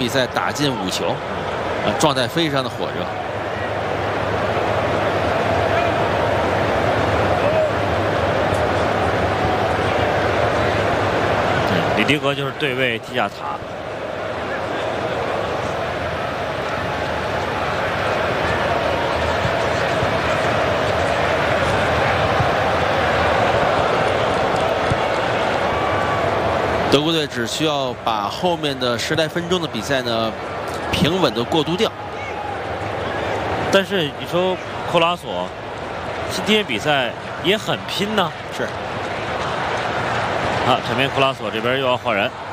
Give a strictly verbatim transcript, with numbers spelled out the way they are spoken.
比赛打进五球，啊，状态非常的火热。 对，里迪格就是对位踢亚塔。 德国队只需要把后面的十来分钟的比赛呢平稳的过渡掉。 但是你说库拉索今天比赛也很拼呢。 是。 啊，这边库拉索这边又要换人。